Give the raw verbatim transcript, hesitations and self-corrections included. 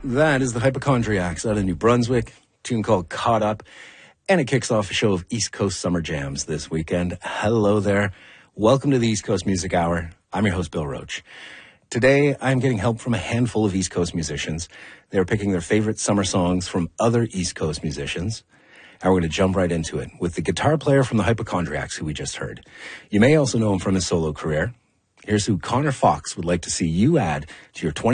That is the Hypochondriacs out of New Brunswick, a tune called Caught Up, and it kicks off a show of East Coast Summer Jams this weekend. Hello there. Welcome to the East Coast Music Hour. I'm your host, Bill Roach. Today, I'm getting help from a handful of East Coast musicians. They're picking their favorite summer songs from other East Coast musicians. And we're going to jump right into it with the guitar player from the Hypochondriacs, who we just heard. You may also know him from his solo career. Here's who Connor Fox would like to see you add to your twenty